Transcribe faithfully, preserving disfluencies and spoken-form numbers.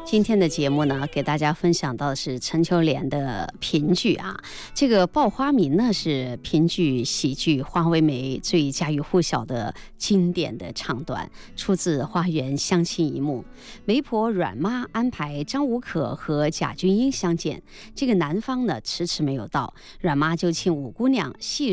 今天的节目呢，给大家分享到的是陈秋莲的评剧啊。这个《报花名》呢，是评剧喜剧花为媒最家喻户晓的经典的唱段，出自《花园相亲一幕》。媒婆阮妈安排张无可和贾君英相见，这个男方呢迟迟没有到，阮妈就请五姑娘细